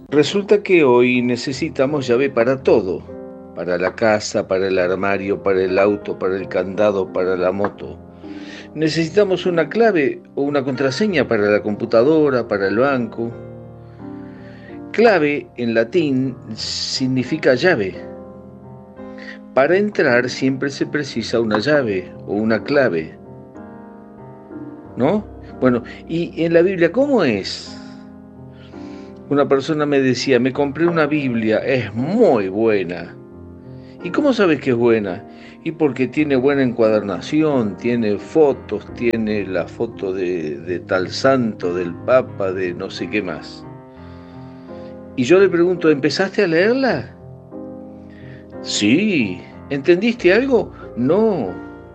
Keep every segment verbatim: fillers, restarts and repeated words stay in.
Resulta que hoy necesitamos llave para todo, para la casa, para el armario, para el auto, para el candado, para la moto. Necesitamos una clave o una contraseña para la computadora, para el banco. Clave en latín significa llave. Para entrar siempre se precisa una llave o una clave, ¿no? Bueno, y en la Biblia, ¿cómo es? Una persona me decía, me compré una Biblia, es muy buena. ¿Y cómo sabes que es buena? Y porque tiene buena encuadernación, tiene fotos, tiene la foto de, de tal santo, del papa, de no sé qué más. Y yo le pregunto, ¿empezaste a leerla? Sí. ¿Entendiste algo? No.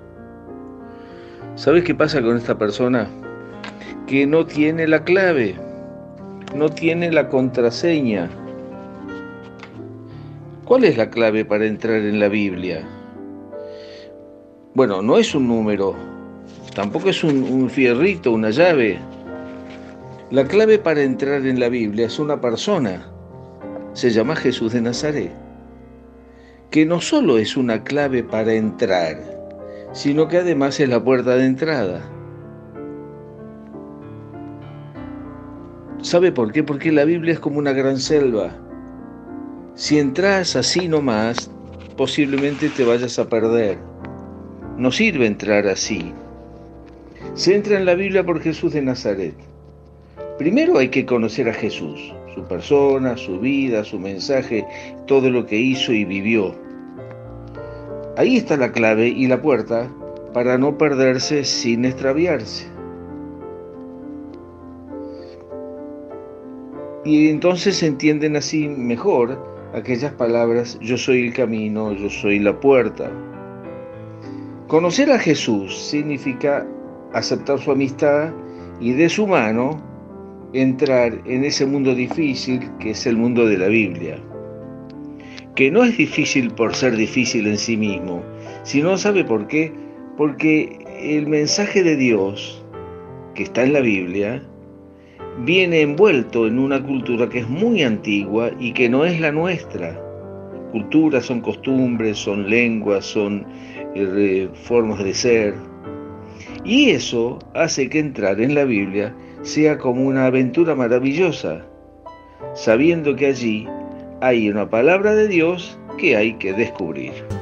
¿Sabes qué pasa con esta persona? Que no tiene la clave, no tiene la contraseña. ¿Cuál es la clave para entrar en la Biblia? Bueno, no es un número, tampoco es un, un fierrito, una llave. La clave para entrar en la Biblia es una persona, se llama Jesús de Nazaret, que no solo es una clave para entrar, sino que además es la puerta de entrada. ¿Sabe por qué? Porque la Biblia es como una gran selva. Si entras así nomás, posiblemente te vayas a perder. No sirve entrar así. Se entra en la Biblia por Jesús de Nazaret. Primero hay que conocer a Jesús, su persona, su vida, su mensaje, todo lo que hizo y vivió. Ahí está la clave y la puerta para no perderse sin extraviarse. Y entonces se entienden así mejor aquellas palabras, yo soy el camino, yo soy la puerta. Conocer a Jesús significa aceptar su amistad y de su mano entrar en ese mundo difícil que es el mundo de la Biblia. Que no es difícil por ser difícil en sí mismo, sino ¿sabe por qué? Porque el mensaje de Dios que está en la Biblia viene envuelto en una cultura que es muy antigua y que no es la nuestra. Culturas son costumbres, son lenguas, son eh, formas de ser. Y eso hace que entrar en la Biblia sea como una aventura maravillosa, sabiendo que allí hay una palabra de Dios que hay que descubrir.